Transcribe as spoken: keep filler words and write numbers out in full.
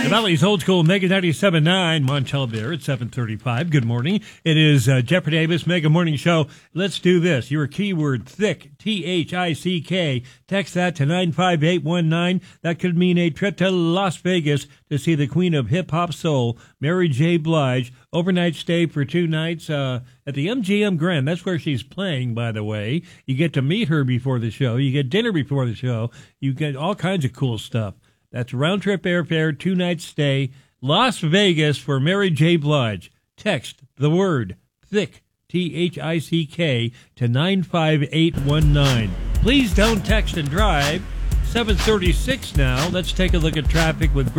Valley's Old School Mega ninety-seven point nine, Montel Bear at seven thirty-five. Good morning. It is uh, Jeff Davis Mega Morning Show. Let's do this. Your keyword, thick, T H I C K. Text that to nine five eight one nine. That could mean a trip to Las Vegas to see the queen of hip-hop soul, Mary J. Blige. Overnight stay for two nights uh, at the M G M Grand. That's where she's playing, by the way. You get to meet her before the show. You get dinner before the show. You get all kinds of cool stuff. That's round-trip airfare, two-night stay, Las Vegas for Mary J. Blige. Text the word thick, T H I C K, to nine five eight one nine. Please don't text and drive. seven thirty-six now. Let's take a look at traffic with